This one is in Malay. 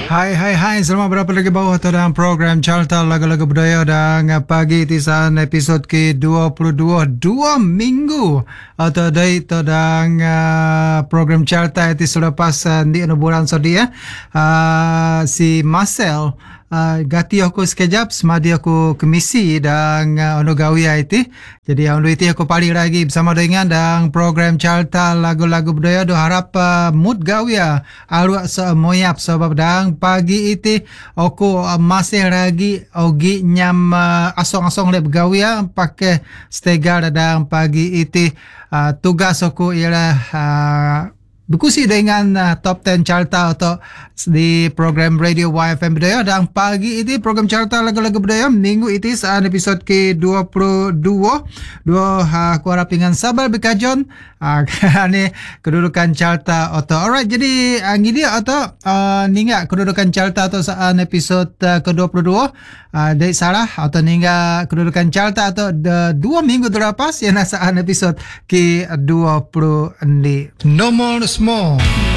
Hai, selamat berapa lagi bawah dalam program Carta Lagu-Lagu Budaya dan pagi tisan episod ke-22 2 minggu atau dari dan program Carta itu selepas di bulan sodi si Marcel gati aku sekejap semadi aku ke misi dan ono gawi itu. Jadi yang itu aku paling lagi bersama dengan dan program Carta Lagu-Lagu Budaya do harap mood gawi arwah semoyap sebab dan pagi itu aku masih lagi ogi nyam asong-asong lep gawi pakai stegar dan pagi itu tugas aku ialah berkusi dengan top 10 Carta atau di program Radio YFM Budaya dan pagi ini program Carta Lagu-Lagu Budaya minggu itu saat episod ke-22 aku harap dengan sabar berkajon ini kedudukan Carta atau alright jadi gini atau ninga kedudukan Carta atau saat episod ke-22 dari salah atau ninga kedudukan Carta atau 2 minggu terlepas yang saat episod ke-20 nomor small